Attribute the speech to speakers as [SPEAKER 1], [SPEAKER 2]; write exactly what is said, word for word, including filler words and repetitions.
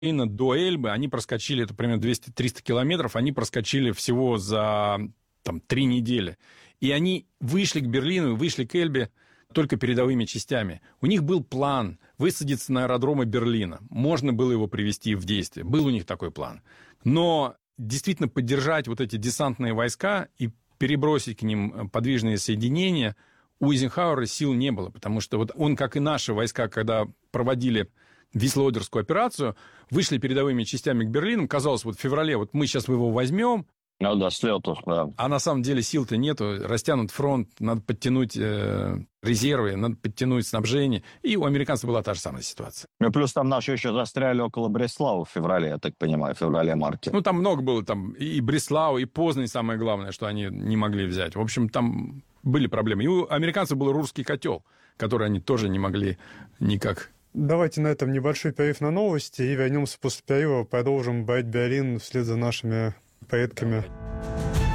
[SPEAKER 1] Берлина до Эльбы, они проскочили, это примерно двести-триста километров, они проскочили всего за там, три недели. И они вышли к Берлину, вышли к Эльбе только передовыми частями. У них был план высадиться на аэродромы Берлина. Можно было его привести в действие. Был у них такой план. Но действительно поддержать вот эти десантные войска и перебросить к ним подвижные соединения у Эйзенхауэра сил не было. Потому что вот он, как и наши войска, когда проводили Вислоодерскую операцию, вышли передовыми частями к Берлину. Казалось, вот в феврале вот мы сейчас его возьмем.
[SPEAKER 2] Ну да, с лету, да.
[SPEAKER 1] А на самом деле сил-то нету. Растянут фронт, надо подтянуть э, резервы, надо подтянуть снабжение. И у американцев была та же самая ситуация.
[SPEAKER 2] Ну, плюс там наши еще застряли около Бреслау в феврале, я так понимаю, в феврале-марте.
[SPEAKER 1] Ну, там много было, там и Бреслау, и Познань, самое главное, что они не могли взять. В общем, там были проблемы. И у американцев был Русский котел, который они тоже не могли никак...
[SPEAKER 3] Давайте на этом небольшой перерыв на новости и вернемся после перерыва, продолжим брать Берлин вслед за нашими предками.